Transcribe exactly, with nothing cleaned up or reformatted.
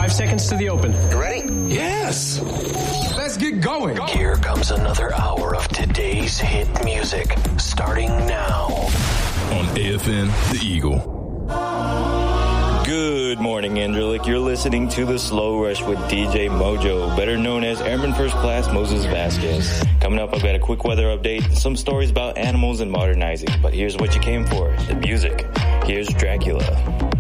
Five seconds to the open. You ready? Yes. Let's get going. Here comes another hour of today's hit music, starting now. On A F N, The Eagle. Good morning, Angelic. You're listening to The Slow Rush with D J Mojo, better known as Airman First Class Moses Vasquez. Coming up, I've got a quick weather update and some stories about animals and modernizing. But here's what you came for, the music. Here's Dracula.